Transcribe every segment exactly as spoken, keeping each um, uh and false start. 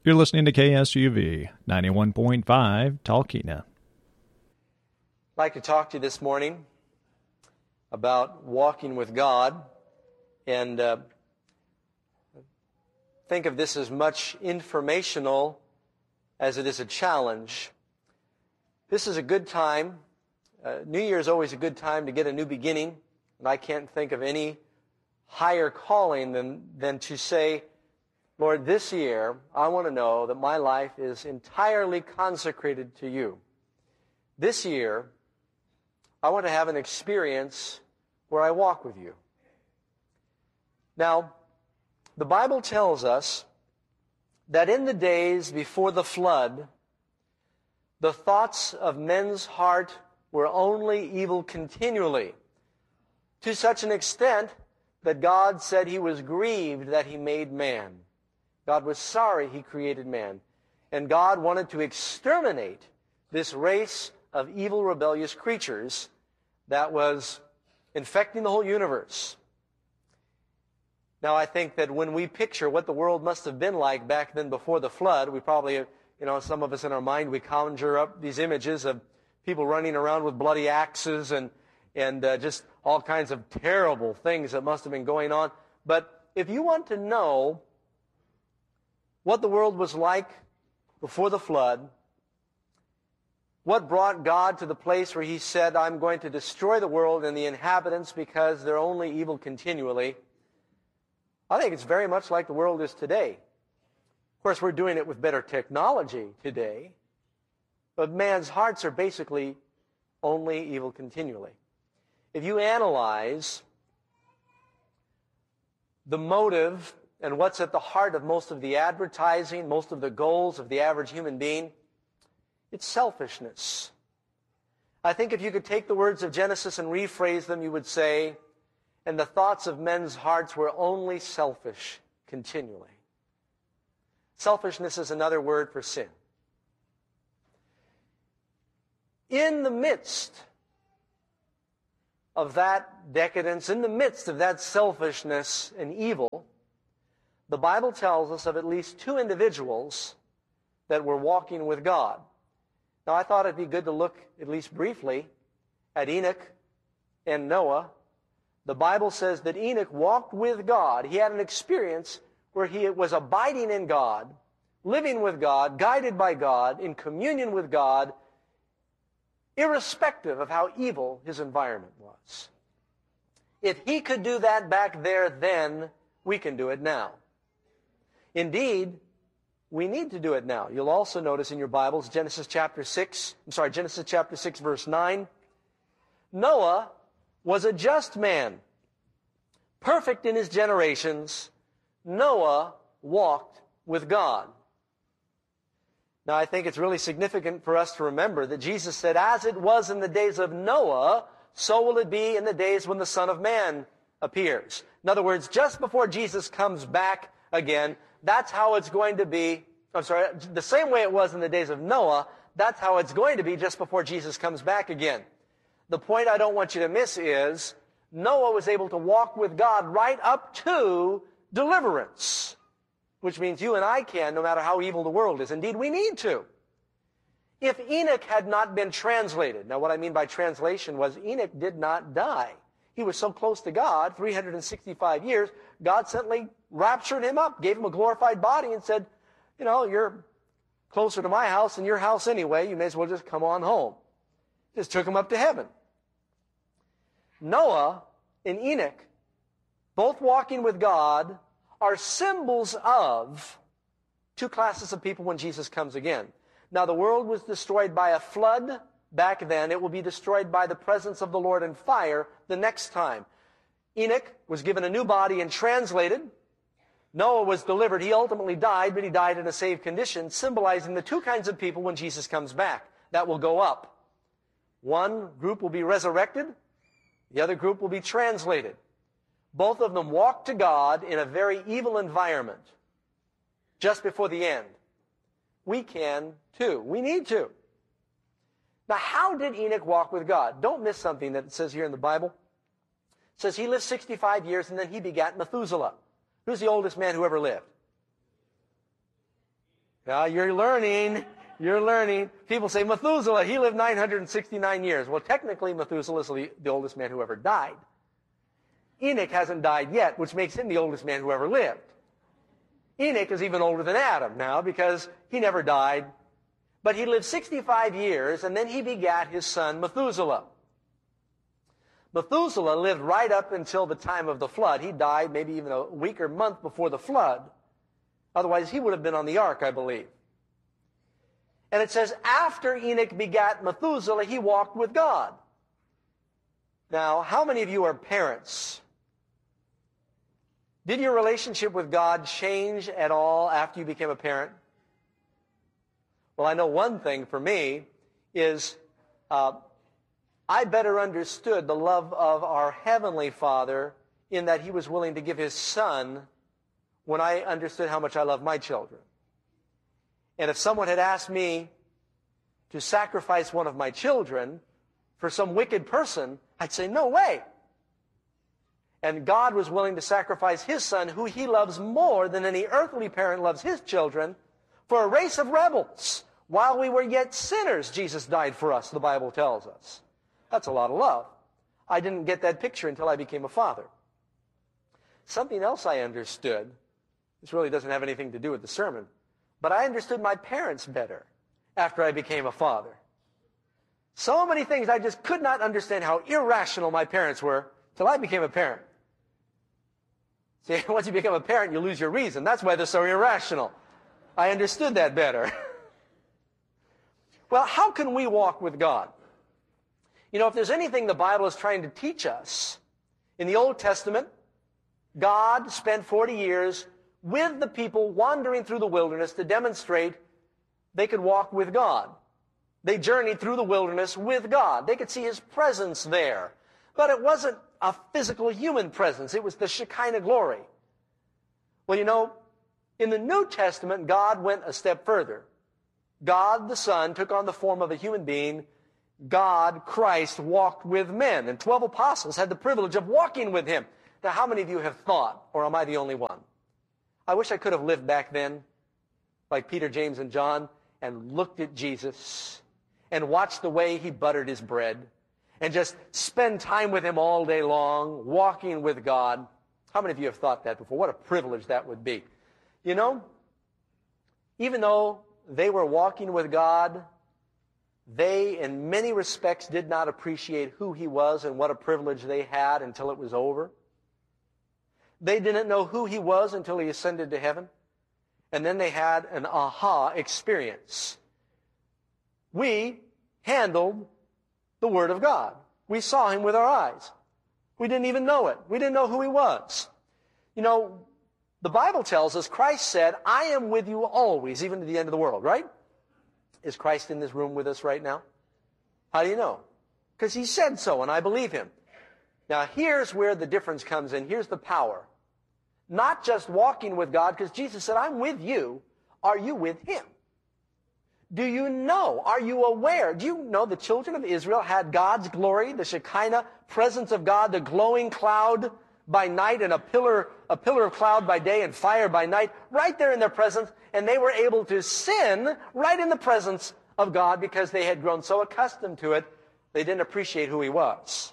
You're listening to K S U V ninety-one point five Talkeetna. I'd like to talk to you this morning about walking with God, and uh, think of this as much informational as it is a challenge. This is a good time. Uh, New Year is always a good time to get a new beginning, and I can't think of any higher calling than, than to say, Lord, this year I want to know that my life is entirely consecrated to you. This year I want to have an experience where I walk with you. Now, the Bible tells us that in the days before the flood, the thoughts of men's heart were only evil continually, to such an extent that God said he was grieved that he made man. God was sorry he created man. And God wanted to exterminate this race of evil, rebellious creatures that was infecting the whole universe. Now, I think that when we picture what the world must have been like back then before the flood, we probably, you know, some of us in our mind, we conjure up these images of people running around with bloody axes and, and uh, just all kinds of terrible things that must have been going on. But if you want to know what the world was like before the flood, what brought God to the place where he said, I'm going to destroy the world and the inhabitants because they're only evil continually, I think it's very much like the world is today. Of course, we're doing it with better technology today, but man's hearts are basically only evil continually. If you analyze the motive and what's at the heart of most of the advertising, most of the goals of the average human being, it's selfishness. I think if you could take the words of Genesis and rephrase them, you would say, and the thoughts of men's hearts were only selfish continually. Selfishness is another word for sin. In the midst of that decadence, in the midst of that selfishness and evil, the Bible tells us of at least two individuals that were walking with God. Now, I thought it'd be good to look, at least briefly, at Enoch and Noah. The Bible says that Enoch walked with God. He had an experience where he was abiding in God, living with God, guided by God, in communion with God, irrespective of how evil his environment was. If he could do that back there then, we can do it now. Indeed, we need to do it now. You'll also notice in your Bibles, Genesis chapter six, I'm sorry, Genesis chapter six, verse nine. Noah was a just man, perfect in his generations. Noah walked with God. Now, I think it's really significant for us to remember that Jesus said, as it was in the days of Noah, so will it be in the days when the Son of Man appears. In other words, just before Jesus comes back again, that's how it's going to be. I'm sorry, the same way it was in the days of Noah, that's how it's going to be just before Jesus comes back again. The point I don't want you to miss is Noah was able to walk with God right up to deliverance, which means you and I can, no matter how evil the world is. Indeed, we need to. If Enoch had not been translated, now what I mean by translation was Enoch did not die. He was so close to God, three hundred sixty-five years, God suddenly raptured him up, gave him a glorified body and said, you know, you're closer to my house than your house anyway, you may as well just come on home. Just took him up to heaven. Noah and Enoch, both walking with God, are symbols of two classes of people when Jesus comes again. Now, the world was destroyed by a flood back then. It will be destroyed by the presence of the Lord in fire the next time. Enoch was given a new body and translated. Noah was delivered. He ultimately died, but he died in a saved condition, symbolizing the two kinds of people when Jesus comes back. That will go up. One group will be resurrected. The other group will be translated. Both of them walked to God in a very evil environment just before the end. We can too. We need to. Now, how did Enoch walk with God? Don't miss something that it says here in the Bible. It says he lived sixty-five years and then he begat Methuselah. Who's the oldest man who ever lived? Yeah, you're learning. You're learning. People say, Methuselah, he lived nine hundred sixty-nine years. Well, technically, Methuselah is the, the oldest man who ever died. Enoch hasn't died yet, which makes him the oldest man who ever lived. Enoch is even older than Adam now because he never died. But he lived sixty-five years, and then he begat his son Methuselah. Methuselah lived right up until the time of the flood. He died maybe even a week or month before the flood. Otherwise, he would have been on the ark, I believe. And it says, after Enoch begat Methuselah, he walked with God. Now, how many of you are parents? Did your relationship with God change at all after you became a parent? Well, I know one thing for me is uh, I better understood the love of our Heavenly Father in that He was willing to give His Son when I understood how much I love my children. And if someone had asked me to sacrifice one of my children for some wicked person, I'd say, no way. And God was willing to sacrifice His Son, who He loves more than any earthly parent loves his children, for a race of rebels. While we were yet sinners, Jesus died for us, the Bible tells us. That's a lot of love. I didn't get that picture until I became a father. Something else I understood, this really doesn't have anything to do with the sermon, but I understood my parents better after I became a father. So many things I just could not understand how irrational my parents were till I became a parent. See, once you become a parent, you lose your reason. That's why they're so irrational. I understood that better. Well, how can we walk with God? You know, if there's anything the Bible is trying to teach us, in the Old Testament, God spent forty years with the people wandering through the wilderness to demonstrate they could walk with God. They journeyed through the wilderness with God. They could see His presence there. But it wasn't a physical human presence. It was the Shekinah glory. Well, you know, in the New Testament, God went a step further. God, the Son, took on the form of a human being. God, Christ, walked with men. And twelve apostles had the privilege of walking with Him. Now, how many of you have thought, or am I the only one? I wish I could have lived back then, like Peter, James, and John, and looked at Jesus and watched the way He buttered His bread and just spend time with Him all day long, walking with God. How many of you have thought that before? What a privilege that would be. You know, even though they were walking with God, they, in many respects, did not appreciate who He was and what a privilege they had until it was over. They didn't know who He was until He ascended to heaven. And then they had an aha experience. We handled the Word of God. We saw Him with our eyes. We didn't even know it. We didn't know who He was. You know, the Bible tells us, Christ said, I am with you always, even to the end of the world, right? Is Christ in this room with us right now? How do you know? Because He said so, and I believe Him. Now, here's where the difference comes in. Here's the power. Not just walking with God, because Jesus said, I'm with you. Are you with Him? Do you know? Are you aware? Do you know the children of Israel had God's glory, the Shekinah presence of God, the glowing cloud by night and a pillar, a pillar of cloud by day and fire by night, right there in their presence, and they were able to sin right in the presence of God because they had grown so accustomed to it, they didn't appreciate who He was.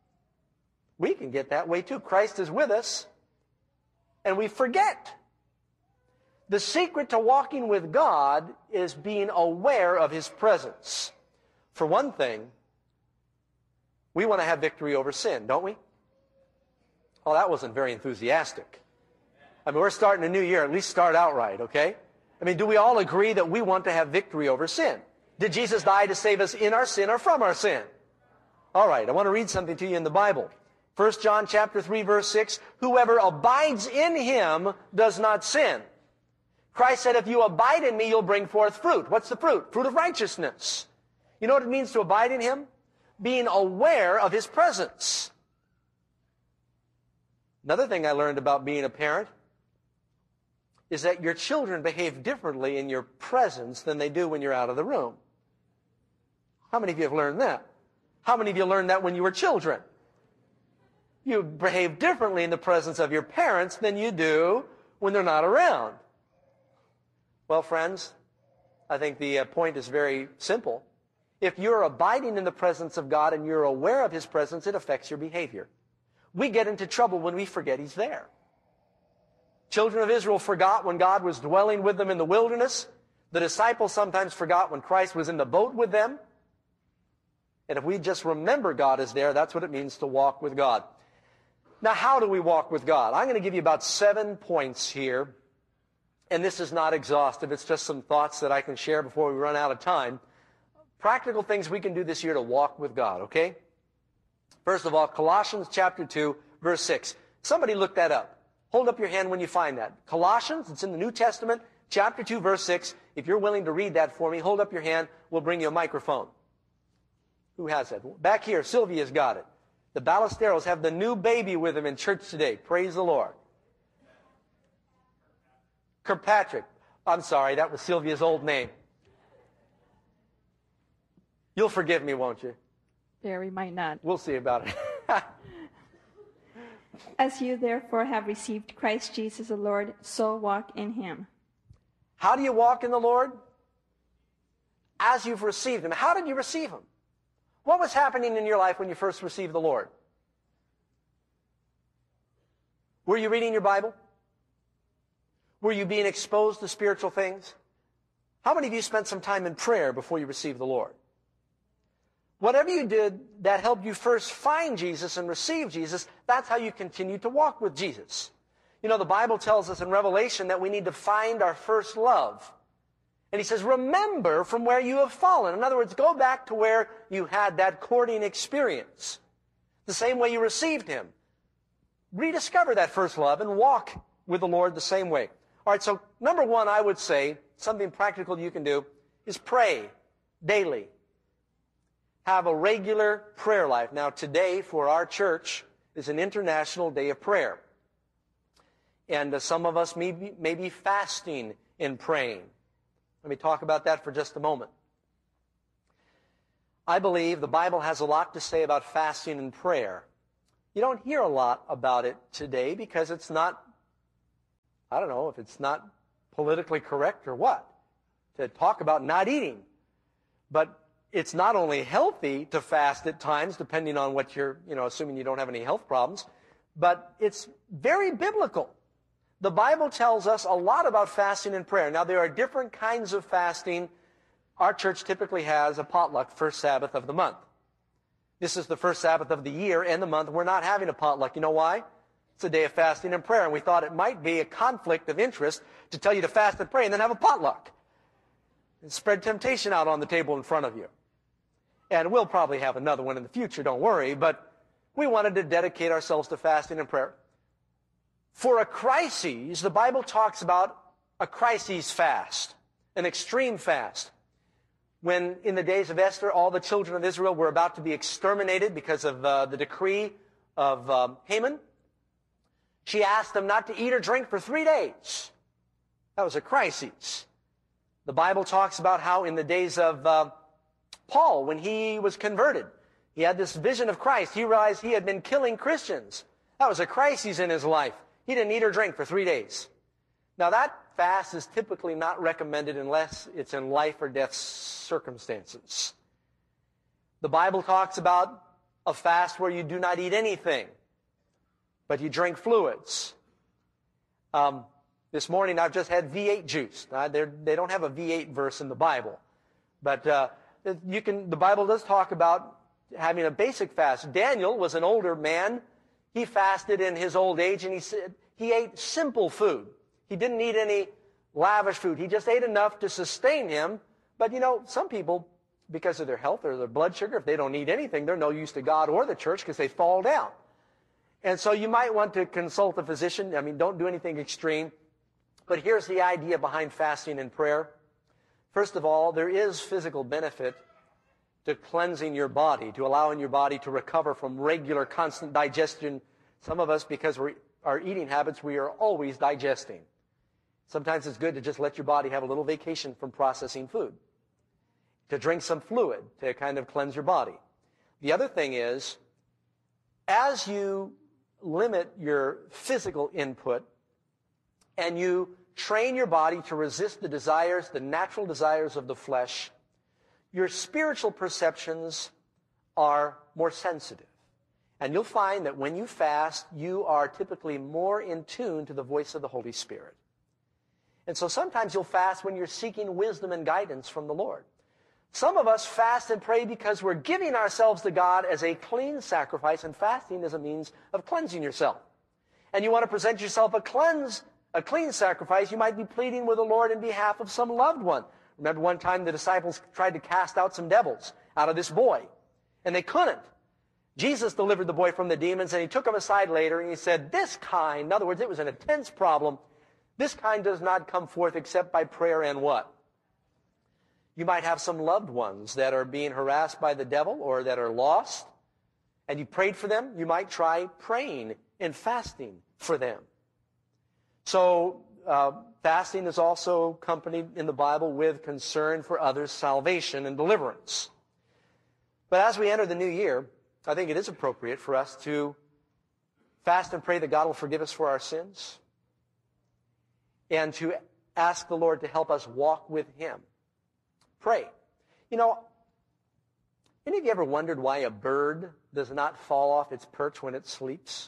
We can get that way too. Christ is with us, and we forget. The secret to walking with God is being aware of His presence. For one thing, we want to have victory over sin, don't we? Well, that wasn't very enthusiastic. I mean, we're starting a new year. At least start out right, okay? I mean, do we all agree that we want to have victory over sin? Did Jesus die to save us in our sin or from our sin? All right, I want to read something to you in the Bible. First John chapter three, verse six, whoever abides in Him does not sin. Christ said, if you abide in me, you'll bring forth fruit. What's the fruit? Fruit of righteousness. You know what it means to abide in Him? Being aware of His presence. Another thing I learned about being a parent is that your children behave differently in your presence than they do when you're out of the room. How many of you have learned that? How many of you learned that when you were children? You behave differently in the presence of your parents than you do when they're not around. Well, friends, I think the uh, point is very simple. If you're abiding in the presence of God and you're aware of His presence, it affects your behavior. We get into trouble when we forget He's there. Children of Israel forgot when God was dwelling with them in the wilderness. The disciples sometimes forgot when Christ was in the boat with them. And if we just remember God is there, that's what it means to walk with God. Now, how do we walk with God? I'm going to give you about seven points here. And this is not exhaustive. It's just some thoughts that I can share before we run out of time. Practical things we can do this year to walk with God, okay? First of all, Colossians chapter two, verse six. Somebody look that up. Hold up your hand when you find that. Colossians, it's in the New Testament, chapter two, verse six. If you're willing to read that for me, hold up your hand. We'll bring you a microphone. Who has that? Back here, Sylvia's got it. The Ballesteros have the new baby with them in church today. Praise the Lord. Kirkpatrick. I'm sorry, that was Sylvia's old name. You'll forgive me, won't you? Barry might not. We'll see about it. As you therefore have received Christ Jesus the Lord, so walk in Him. How do you walk in the Lord? As you've received Him. How did you receive Him? What was happening in your life when you first received the Lord? Were you reading your Bible? Were you being exposed to spiritual things? How many of you spent some time in prayer before you received the Lord? Whatever you did that helped you first find Jesus and receive Jesus, that's how you continue to walk with Jesus. You know, the Bible tells us in Revelation that we need to find our first love. And He says, remember from where you have fallen. In other words, go back to where you had that courting experience. The same way you received Him. Rediscover that first love and walk with the Lord the same way. All right, so number one, I would say, something practical you can do, is pray daily. Have a regular prayer life. Now, today, for our church, is an international day of prayer. And uh, some of us may be, may be fasting in praying. Let me talk about that for just a moment. I believe the Bible has a lot to say about fasting and prayer. You don't hear a lot about it today because it's not, I don't know if it's not politically correct or what, to talk about not eating. But it's not only healthy to fast at times, depending on what you're, you know, assuming you don't have any health problems, but it's very biblical. The Bible tells us a lot about fasting and prayer. Now, there are different kinds of fasting. Our church typically has a potluck first Sabbath of the month. This is the first Sabbath of the year and the month. We're not having a potluck. You know why? It's a day of fasting and prayer, and we thought it might be a conflict of interest to tell you to fast and pray and then have a potluck and spread temptation out on the table in front of you. And we'll probably have another one in the future, don't worry, but we wanted to dedicate ourselves to fasting and prayer. For a crisis, the Bible talks about a crisis fast, an extreme fast. When in the days of Esther, all the children of Israel were about to be exterminated because of uh, the decree of um, Haman, she asked them not to eat or drink for three days. That was a crisis. The Bible talks about how in the days of uh, Paul, when he was converted, he had this vision of Christ. He realized he had been killing Christians. That was a crisis in his life. He didn't eat or drink for three days. Now, that fast is typically not recommended unless it's in life or death circumstances. The Bible talks about a fast where you do not eat anything, but you drink fluids. Um, this morning, I've just had V eight juice. Now, they don't have a V eight verse in the Bible, but uh, you can. The Bible does talk about having a basic fast. Daniel was an older man. He fasted in his old age, and he said he ate simple food. He didn't eat any lavish food. He just ate enough to sustain him. But, you know, some people, because of their health or their blood sugar, if they don't eat anything, they're no use to God or the church because they fall down. And so you might want to consult a physician. I mean, don't do anything extreme. But here's the idea behind fasting and prayer. First of all, there is physical benefit to cleansing your body, to allowing your body to recover from regular, constant digestion. Some of us, because of our eating habits, we are always digesting. Sometimes it's good to just let your body have a little vacation from processing food, to drink some fluid to kind of cleanse your body. The other thing is, as you limit your physical input and you train your body to resist the desires, the natural desires of the flesh, your spiritual perceptions are more sensitive. And you'll find that when you fast, you are typically more in tune to the voice of the Holy Spirit. And so sometimes you'll fast when you're seeking wisdom and guidance from the Lord. Some of us fast and pray because we're giving ourselves to God as a clean sacrifice, and fasting is a means of cleansing yourself. And you want to present yourself a cleanse, a clean sacrifice. You might be pleading with the Lord in behalf of some loved one. Remember one time the disciples tried to cast out some devils out of this boy, and they couldn't. Jesus delivered the boy from the demons, and he took him aside later, and he said, this kind, in other words, it was an intense problem, this kind does not come forth except by prayer and what? You might have some loved ones that are being harassed by the devil or that are lost, and you prayed for them. You might try praying and fasting for them. So uh, fasting is also accompanied in the Bible with concern for others' salvation and deliverance. But as we enter the new year, I think it is appropriate for us to fast and pray that God will forgive us for our sins and to ask the Lord to help us walk with Him. Pray. You know, any of you ever wondered why a bird does not fall off its perch when it sleeps?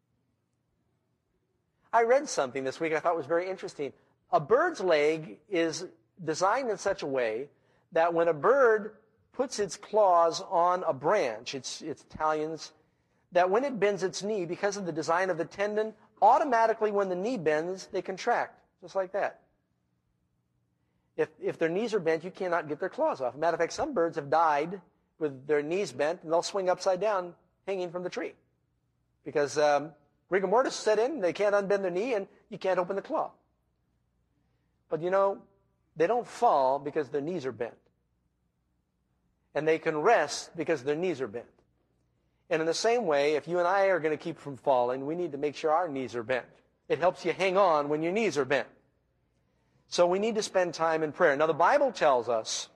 I read something this week I thought was very interesting. A bird's leg is designed in such a way that when a bird puts its claws on a branch, its, its talons, that when it bends its knee, because of the design of the tendon, automatically when the knee bends, they contract, just like that. If, if their knees are bent, you cannot get their claws off. Matter of fact, some birds have died with their knees bent, and they'll swing upside down hanging from the tree. Because um, rigor mortis set in, they can't unbend their knee, and you can't open the claw. But you know, they don't fall because their knees are bent. And they can rest because their knees are bent. And in the same way, if you and I are going to keep from falling, we need to make sure our knees are bent. It helps you hang on when your knees are bent. So we need to spend time in prayer. Now, the Bible tells us,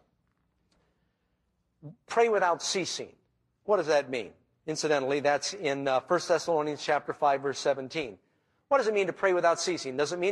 pray without ceasing. What does that mean? Incidentally, that's in uh, First Thessalonians chapter five, verse seventeen. What does it mean to pray without ceasing? Does it mean